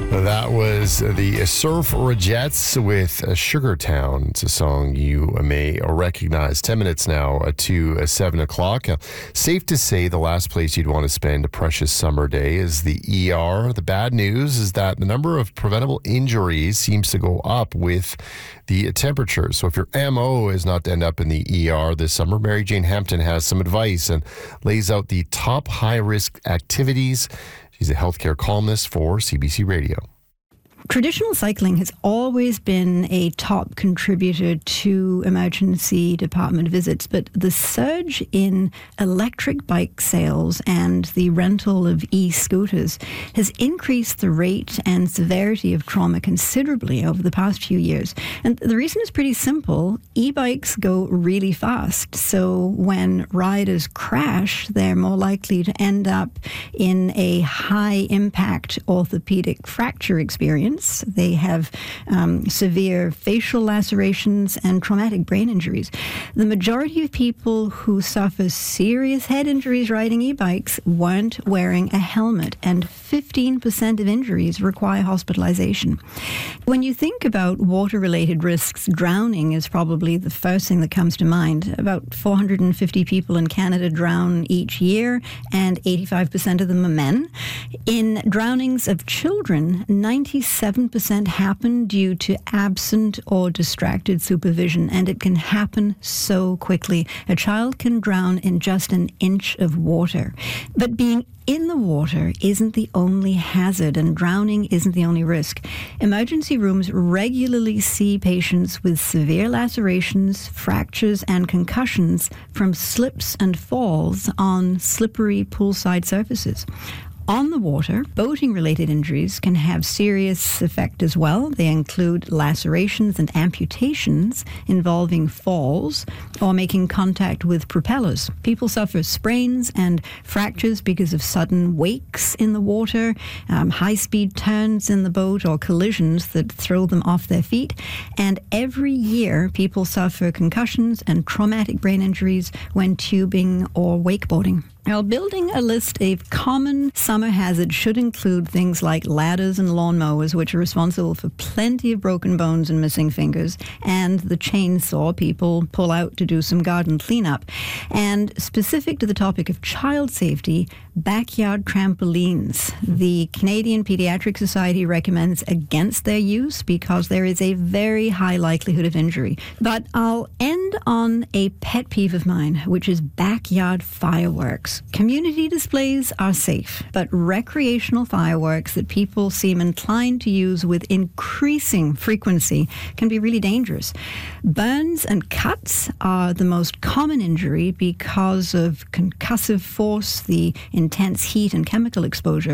That was the Suffragettes with Sugartown. It's a song you may recognize. 10 minutes now to 7 o'clock. Safe to say the last place you'd want to spend a precious summer day is the ER. The bad news is that the number of preventable injuries seems to go up with the temperature. So if your MO is not to end up in the ER this summer, Mary Jane Hampton has some advice and lays out the top high-risk activities. She's a healthcare columnist for CBC Radio. Traditional cycling has always been a top contributor to emergency department visits, but the surge in electric bike sales and the rental of e-scooters has increased the rate and severity of trauma considerably over the past few years. And the reason is pretty simple. E-bikes go really fast, so when riders crash, they're more likely to end up in a high-impact orthopedic fracture experience. They have severe facial lacerations and traumatic brain injuries. The majority of people who suffer serious head injuries riding e-bikes weren't wearing a helmet, and 15% of injuries require hospitalization. When you think about water-related risks, drowning is probably the first thing that comes to mind. About 450 people in Canada drown each year, and 85% of them are men. In drownings of children, 97% happen due to absent or distracted supervision, and it can happen so quickly. A child can drown in just an inch of water. But being in the water isn't the only hazard, and drowning isn't the only risk. Emergency rooms regularly see patients with severe lacerations, fractures, and concussions from slips and falls on slippery poolside surfaces. On the water, boating-related injuries can have serious effect as well. They include lacerations and amputations involving falls or making contact with propellers. People suffer sprains and fractures because of sudden wakes in the water, high-speed turns in the boat, or collisions that throw them off their feet. And every year, people suffer concussions and traumatic brain injuries when tubing or wakeboarding. Now, building a list of common summer hazards should include things like ladders and lawnmowers, which are responsible for plenty of broken bones and missing fingers, and the chainsaw people pull out to do some garden cleanup. And specific to the topic of child safety, backyard trampolines. The Canadian Pediatric Society recommends against their use because there is a very high likelihood of injury. But I'll end on a pet peeve of mine, which is backyard fireworks. Community displays are safe, but recreational fireworks that people seem inclined to use with increasing frequency can be really dangerous. Burns and cuts are the most common injury because of concussive force, the intense heat and chemical exposure.